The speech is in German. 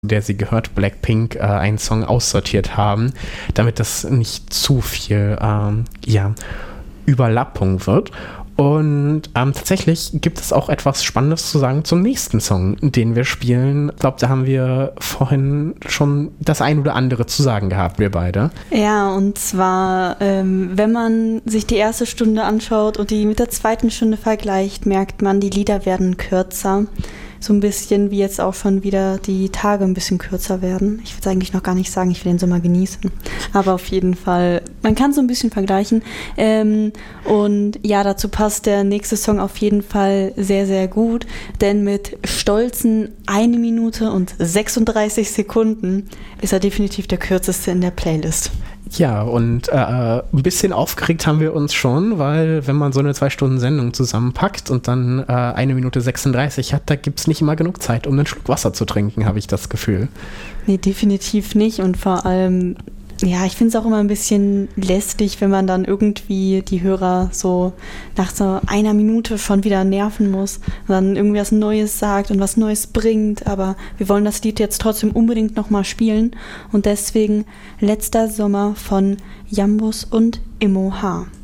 der sie gehört, Blackpink, einen Song aussortiert haben, damit das nicht zu viel Überlappung wird. Und tatsächlich gibt es auch etwas Spannendes zu sagen zum nächsten Song, den wir spielen. Ich glaube, da haben wir vorhin schon das ein oder andere zu sagen gehabt, wir beide. Ja, und zwar, wenn man sich die erste Stunde anschaut und die mit der zweiten Stunde vergleicht, merkt man, die Lieder werden kürzer. So ein bisschen wie jetzt auch schon wieder die Tage ein bisschen kürzer werden. Ich will es eigentlich noch gar nicht sagen, ich will den Sommer genießen. Aber auf jeden Fall, man kann so ein bisschen vergleichen. Und ja, dazu passt der nächste Song auf jeden Fall sehr, sehr gut. Denn mit stolzen 1 Minute und 36 Sekunden ist er definitiv der kürzeste in der Playlist. Ja, und ein bisschen aufgeregt haben wir uns schon, weil wenn man so eine 2-Stunden-Sendung zusammenpackt und dann 1 Minute 36 hat, da gibt es nicht immer genug Zeit, um einen Schluck Wasser zu trinken, habe ich das Gefühl. Nee, definitiv nicht. Und vor allem, ja, ich finde es auch immer ein bisschen lästig, wenn man dann irgendwie die Hörer so nach so 1 Minute schon wieder nerven muss und dann irgendwie was Neues sagt und was Neues bringt. Aber wir wollen das Lied jetzt trotzdem unbedingt nochmal spielen. Und deswegen Letzter Sommer von Jambus und Immo H.